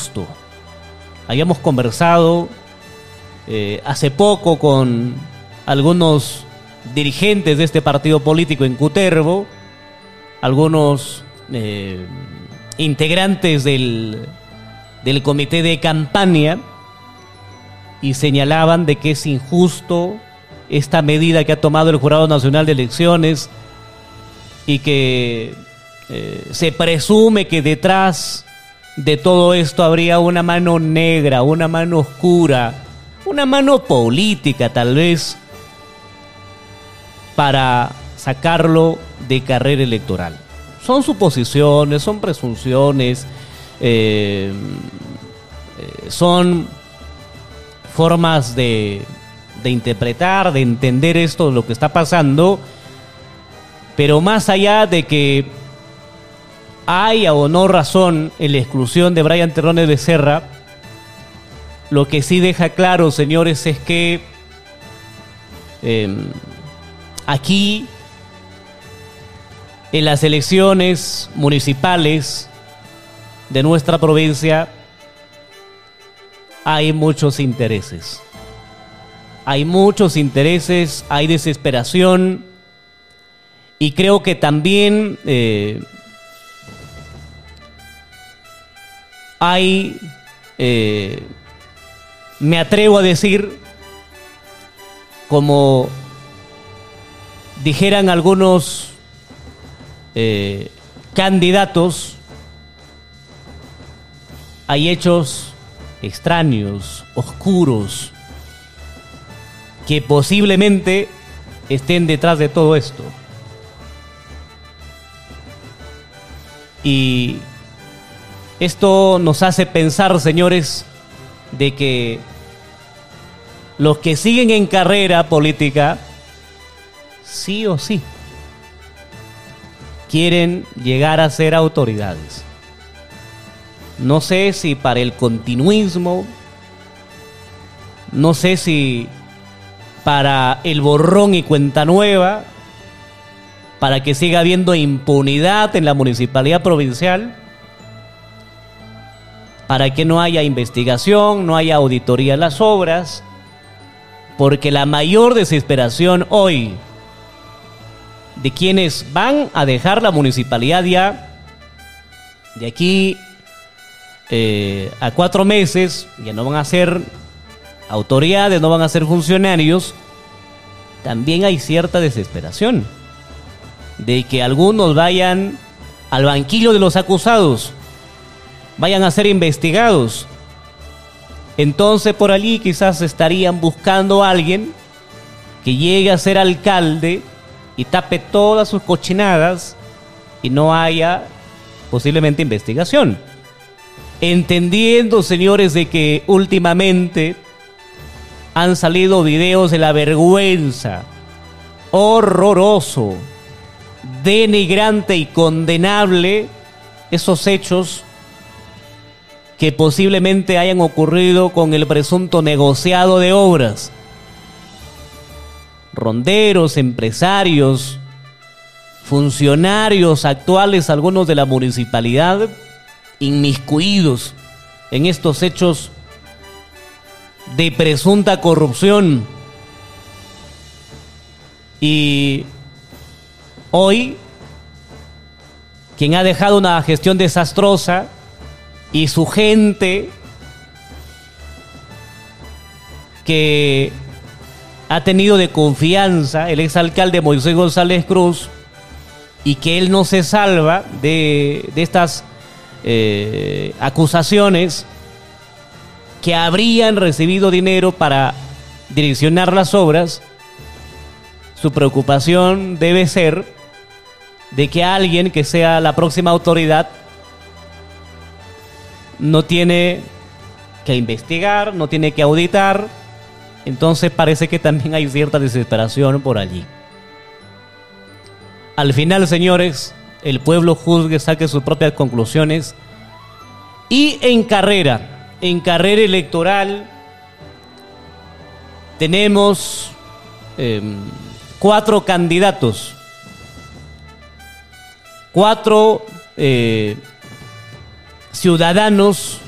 injusto. Habíamos conversado hace poco con algunos dirigentes de este partido político en Cutervo, algunos integrantes del comité de campaña, y señalaban de que es injusto esta medida que ha tomado el Jurado Nacional de Elecciones y que se presume que detrás de todo esto habría una mano negra, una mano oscura, una mano política tal vez, para sacarlo de carrera electoral. Son suposiciones, son presunciones, son formas de interpretar, de entender esto, lo que está pasando, pero más allá de que haya o no razón en la exclusión de Brian Terrones Becerra, lo que sí deja claro, señores, es que aquí, en las elecciones municipales de nuestra provincia, hay muchos intereses. Hay muchos intereses, hay desesperación, y creo que también hay, me atrevo a decir, como dijeran algunos candidatos, hay hechos extraños, oscuros, que posiblemente estén detrás de todo esto. Y esto nos hace pensar, señores, de que los que siguen en carrera política, sí o sí, quieren llegar a ser autoridades. No sé si para el continuismo, no sé si para el borrón y cuenta nueva, para que siga habiendo impunidad en la municipalidad provincial, para que no haya investigación, no haya auditoría en las obras, porque la mayor desesperación hoy de quienes van a dejar la municipalidad ya de aquí a 4 meses, ya no van a ser autoridades, no van a ser funcionarios, también hay cierta desesperación de que algunos vayan al banquillo de los acusados, vayan a ser investigados. Entonces por allí quizás estarían buscando a alguien que llegue a ser alcalde y tape todas sus cochinadas y no haya posiblemente investigación. Entendiendo, señores, de que últimamente han salido videos de la vergüenza, horroroso, denigrante y condenable, esos hechos que posiblemente hayan ocurrido con el presunto negociado de obras. Ronderos, empresarios, funcionarios actuales, algunos de la municipalidad, inmiscuidos en estos hechos de presunta corrupción. Y hoy, quien ha dejado una gestión desastrosa y su gente que ha tenido de confianza el exalcalde Moisés González Cruz, y que él no se salva de estas acusaciones que habrían recibido dinero para direccionar las obras. Su preocupación debe ser de que alguien que sea la próxima autoridad no tiene que investigar, no tiene que auditar. Entonces parece que también hay cierta desesperación por allí. Al final, señores, el pueblo juzgue, saque sus propias conclusiones. Y en carrera electoral, tenemos 4 candidatos, 4 ciudadanos